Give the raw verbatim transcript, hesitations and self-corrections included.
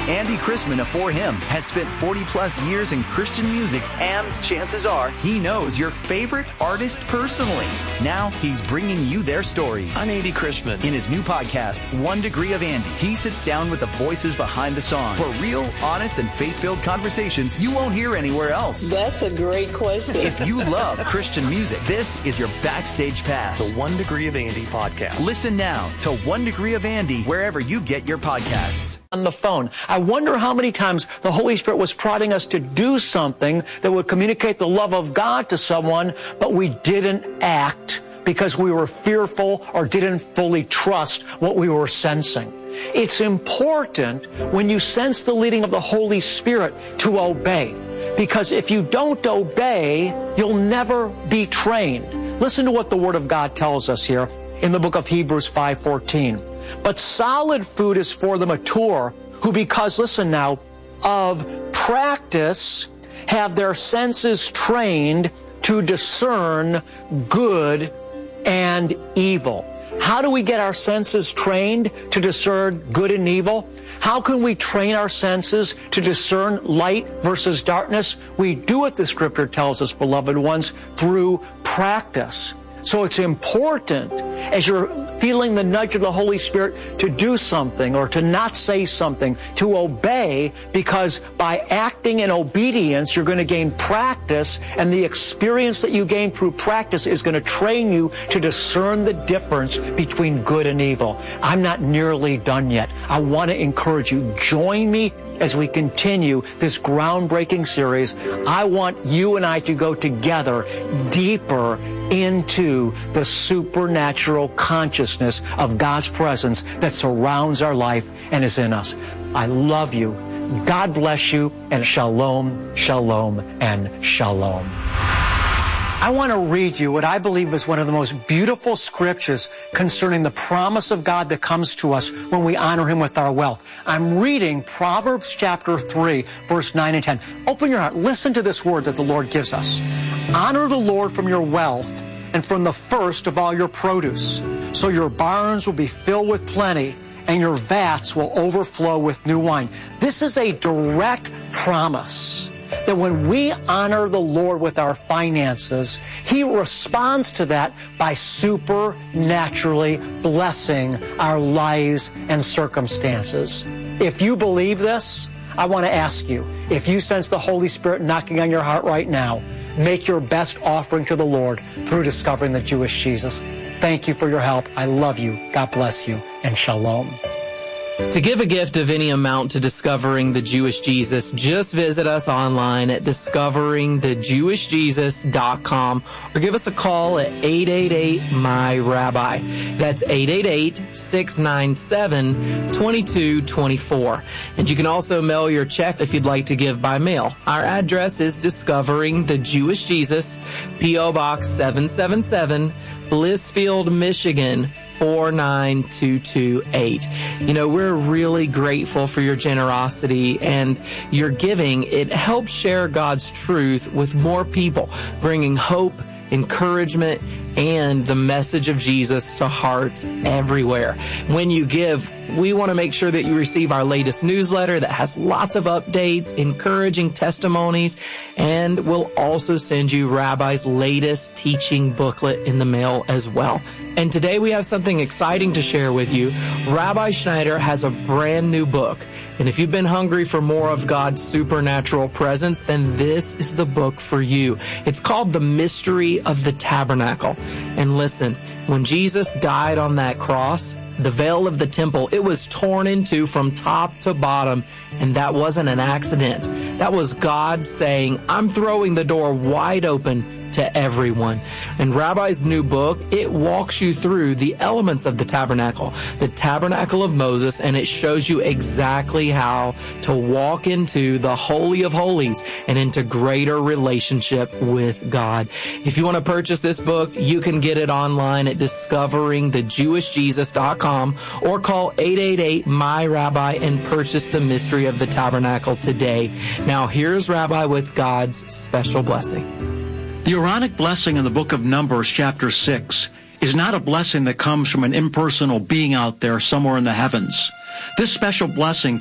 Andy Chrisman of For Him has spent forty plus years in Christian music, and chances are he knows your favorite artist personally. Now he's bringing you their stories. I'm Andy Chrisman. In his new podcast, One Degree of Andy, he sits down with the voices behind the songs for real, honest, and faith-filled conversations you won't hear anywhere else. That's a great question. If you love Christian music, this is your backstage pass. The One Degree of Andy podcast. Listen now to One Degree of Andy wherever you get your podcasts. On the phone. I wonder how many times the Holy Spirit was prodding us to do something that would communicate the love of God to someone, but we didn't act because we were fearful or didn't fully trust what we were sensing. It's important when you sense the leading of the Holy Spirit to obey, because if you don't obey, you'll never be trained. Listen to what the Word of God tells us here in the book of Hebrews five fourteen. But solid food is for the mature, who because, listen now, of practice have their senses trained to discern good and evil. How do we get our senses trained to discern good and evil? How can we train our senses to discern light versus darkness? We do it, the Scripture tells us, beloved ones, through practice. So it's important, as you're feeling the nudge of the Holy Spirit to do something or to not say something, to obey, because by acting in obedience, you're going to gain practice, and the experience that you gain through practice is going to train you to discern the difference between good and evil. I'm not nearly done yet. I want to encourage you. Join me as we continue this groundbreaking series. I want you and I to go together deeper into the supernatural consciousness of God's presence that surrounds our life and is in us. I love you. God bless you, and shalom, shalom, and shalom. I want to read you what I believe is one of the most beautiful scriptures concerning the promise of God that comes to us when we honor Him with our wealth. I'm reading Proverbs chapter three, verse nine and ten. Open your heart. Listen to this word that the Lord gives us. Honor the Lord from your wealth and from the first of all your produce, so your barns will be filled with plenty and your vats will overflow with new wine. This is a direct promise that when we honor the Lord with our finances, He responds to that by supernaturally blessing our lives and circumstances. If you believe this, I want to ask you, if you sense the Holy Spirit knocking on your heart right now, make your best offering to the Lord through discovering the Jewish Jesus. Thank you for your help. I love you. God bless you, and shalom. To give a gift of any amount to Discovering the Jewish Jesus, just visit us online at discovering the jewish jesus dot com or give us a call at eight eight eight, M Y, Rabbi. That's eight eight eight, six nine seven, two two two four. And you can also mail your check if you'd like to give by mail. Our address is Discovering the Jewish Jesus, P O Box seven seven seven, Blissfield, Michigan, four nine two two eight. You know, we're really grateful for your generosity and your giving. It helps share God's truth with more people, bringing hope, encouragement, and the message of Jesus to hearts everywhere. When you give, we want to make sure that you receive our latest newsletter that has lots of updates, encouraging testimonies, and we'll also send you Rabbi's latest teaching booklet in the mail as well. And today we have something exciting to share with you. Rabbi Schneider has a brand new book. And if you've been hungry for more of God's supernatural presence, then this is the book for you. It's called The Mystery of the Tabernacle. And listen, when Jesus died on that cross, the veil of the temple, it was torn in two from top to bottom, and that wasn't an accident. That was God saying, I'm throwing the door wide open to everyone. And Rabbi's new book, it walks you through the elements of the tabernacle, the tabernacle of Moses, and it shows you exactly how to walk into the Holy of Holies and into greater relationship with God. If you want to purchase this book, you can get it online at discovering the jewish jesus dot com or call eight eight eight, M Y, Rabbi and purchase The Mystery of the Tabernacle today. Now here's Rabbi with God's special blessing. The Aaronic blessing in the book of Numbers, chapter six, is not a blessing that comes from an impersonal being out there somewhere in the heavens. This special blessing